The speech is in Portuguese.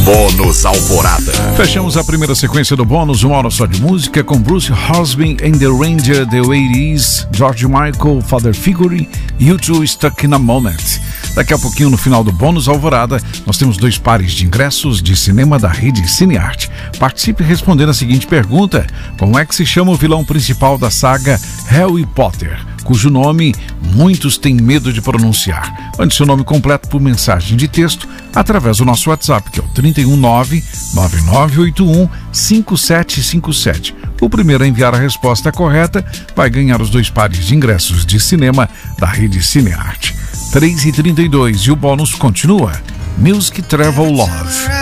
Bônus Alvorada. Fechamos a primeira sequência do bônus, uma hora só de música, com Bruce Hornsby and the Ranger, The Way It Is, George Michael, Father Figure, U2, Stuck in a Moment. Daqui a pouquinho, no final do bônus Alvorada, nós temos 2 pares de ingressos de cinema da rede Cinearte. Participe respondendo a seguinte pergunta: como é que se chama o vilão principal da saga Harry Potter, cujo nome muitos têm medo de pronunciar? Mande seu nome completo por mensagem de texto através do nosso WhatsApp, que é o 319-9981-5757. O primeiro a enviar a resposta correta vai ganhar os 2 pares de ingressos de cinema da rede Cinearte. 3h32 e o bônus continua. Music Travel Love.